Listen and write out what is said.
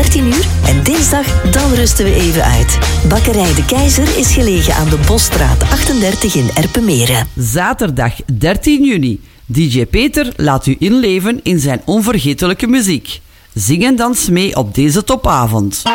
13 uur en dinsdag dan rusten we even uit. Bakkerij De Keizer is gelegen aan de Bosstraat 38 in Erpenmeren. Zaterdag 13 juni. DJ Peter laat u inleven in zijn onvergetelijke muziek. Zing en dans mee op deze topavond.